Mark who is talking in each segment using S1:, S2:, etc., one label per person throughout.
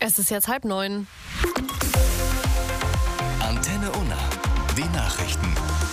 S1: Es ist jetzt 8:30.
S2: Antenne Unna, die Nachrichten.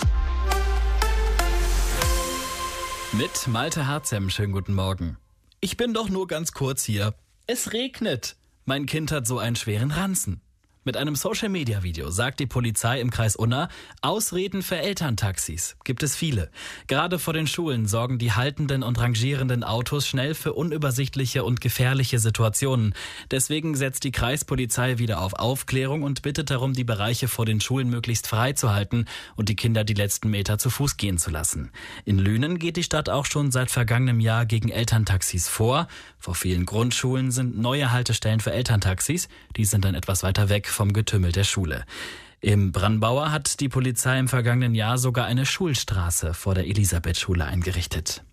S3: Mit Malte Harzem, schönen guten Morgen. Ich bin doch nur ganz kurz hier. Es regnet. Mein Kind hat so einen schweren Ranzen. Mit einem Social-Media-Video sagt die Polizei im Kreis Unna, Ausreden für Elterntaxis gibt es viele. Gerade vor den Schulen sorgen die haltenden und rangierenden Autos schnell für unübersichtliche und gefährliche Situationen. Deswegen setzt die Kreispolizei wieder auf Aufklärung und bittet darum, die Bereiche vor den Schulen möglichst frei zu halten und die Kinder die letzten Meter zu Fuß gehen zu lassen. In Lünen geht die Stadt auch schon seit vergangenem Jahr gegen Elterntaxis vor. Vor vielen Grundschulen sind neue Haltestellen für Elterntaxis. Die sind dann etwas weiter weg vom Getümmel der Schule. Im Brandbauer hat die Polizei im vergangenen Jahr sogar eine Schulstraße vor der Elisabethschule eingerichtet.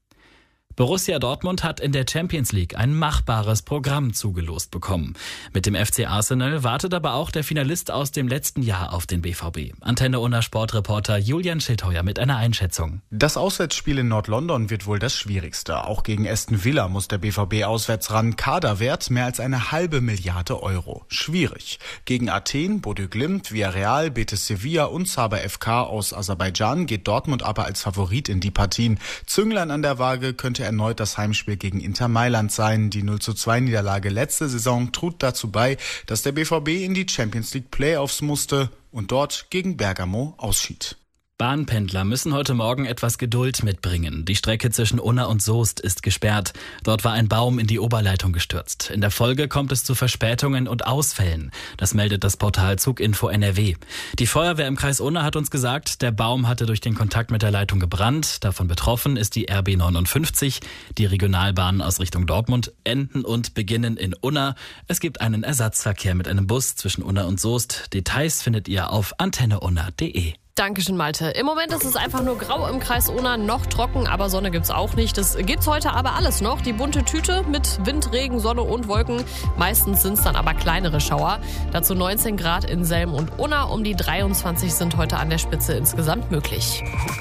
S3: Borussia Dortmund hat in der Champions League ein machbares Programm zugelost bekommen. Mit dem FC Arsenal wartet aber auch der Finalist aus dem letzten Jahr auf den BVB. Antenne Unna Sportreporter Julian Schildheuer mit einer Einschätzung.
S4: Das Auswärtsspiel in Nord-London wird wohl das schwierigste. Auch gegen Aston Villa muss der BVB auswärts ran. Kaderwert mehr als 1,5 Milliarde Euro. Schwierig. Gegen Athen, Bodø Glimt, Villarreal, Betis Sevilla und Sabah FK aus Aserbaidschan geht Dortmund aber als Favorit in die Partien. Zünglein an der Waage könnte erneut das Heimspiel gegen Inter Mailand sein. Die 0:2 Niederlage letzte Saison trug dazu bei, dass der BVB in die Champions League Playoffs musste und dort gegen Bergamo ausschied.
S3: Bahnpendler müssen heute Morgen etwas Geduld mitbringen. Die Strecke zwischen Unna und Soest ist gesperrt. Dort war ein Baum in die Oberleitung gestürzt. In der Folge kommt es zu Verspätungen und Ausfällen. Das meldet das Portal Zuginfo NRW. Die Feuerwehr im Kreis Unna hat uns gesagt, der Baum hatte durch den Kontakt mit der Leitung gebrannt. Davon betroffen ist die RB 59. Die Regionalbahnen aus Richtung Dortmund enden und beginnen in Unna. Es gibt einen Ersatzverkehr mit einem Bus zwischen Unna und Soest. Details findet ihr auf antenneunna.de.
S1: Dankeschön, Malte. Im Moment ist es einfach nur grau im Kreis Unna, noch trocken, aber Sonne gibt's auch nicht. Das gibt's heute aber alles noch. Die bunte Tüte mit Wind, Regen, Sonne und Wolken. Meistens sind's dann aber kleinere Schauer. Dazu 19 Grad in Selm und Unna. Um die 23 sind heute an der Spitze insgesamt möglich.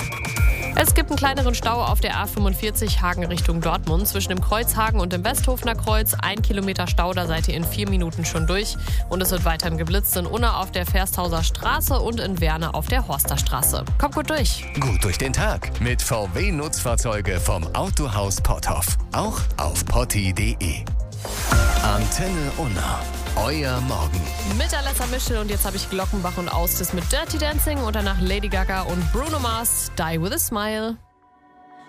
S1: Es gibt einen kleineren Stau auf der A45 Hagen Richtung Dortmund. Zwischen dem Kreuzhagen und dem Westhofener Kreuz 1 Kilometer Stau, da seid ihr in 4 Minuten schon durch. Und es wird weiterhin geblitzt in Unna auf der Fersthauser Straße und in Werne auf der Horster-Straße. Kommt gut durch.
S2: Gut durch den Tag mit VW-Nutzfahrzeuge vom Autohaus Potthoff. Auch auf potti.de. Antenne Unna. Euer Morgen.
S1: Mit Alessa Mischel und jetzt habe ich Glockenbach und Austis mit Dirty Dancing und danach Lady Gaga und Bruno Mars, Die With A Smile.